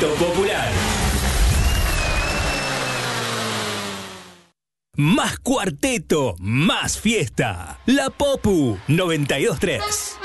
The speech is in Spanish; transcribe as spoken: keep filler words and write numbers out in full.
Cuarteto Popular. Más cuarteto, más fiesta. La Popu noventa y dos tres.